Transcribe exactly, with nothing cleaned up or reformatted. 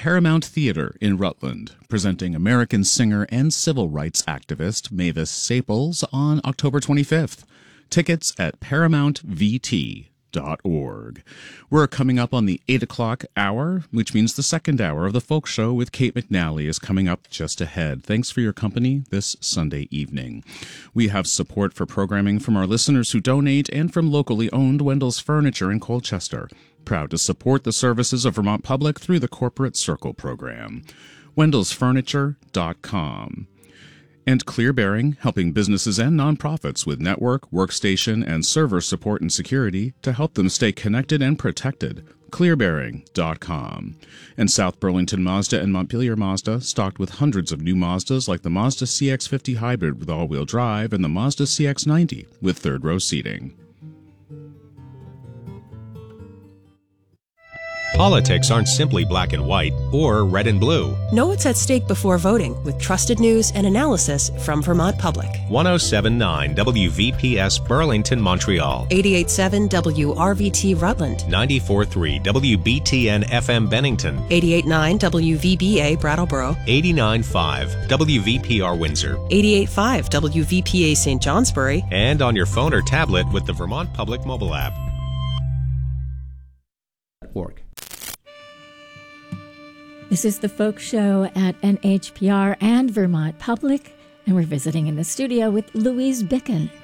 Paramount Theatre in Rutland, presenting American singer and civil rights activist Mavis Staples on October twenty-fifth. Tickets at paramount v t dot org. We're coming up on the eight o'clock hour, which means the second hour of the Folk Show with Kate McNally is coming up just ahead. Thanks for your company this Sunday evening. We have support for programming from our listeners who donate and from locally owned Wendell's Furniture in Colchester. Proud to support the services of Vermont Public through the Corporate Circle program. wendells furniture dot com. And ClearBearing, helping businesses and nonprofits with network, workstation, and server support and security to help them stay connected and protected. clear bearing dot com. And South Burlington Mazda and Montpelier Mazda, stocked with hundreds of new Mazdas like the Mazda C X fifty Hybrid with all-wheel drive and the Mazda C X ninety with third-row seating. Politics aren't simply black and white or red and blue. Know what's at stake before voting with trusted news and analysis from Vermont Public. ten seventy-nine W V P S Burlington, Montreal. eighty-eight point seven W R V T Rutland. ninety-four point three W B T N F M Bennington. eighty-eight point nine W V B A Brattleboro. eighty-nine point five W V P R Windsor. eighty-eight point five W V P A Saint Johnsbury. And on your phone or tablet with the Vermont Public mobile app. Org. This is the Folk Show at N H P R and Vermont Public, and we're visiting in the studio with Louise Bicken.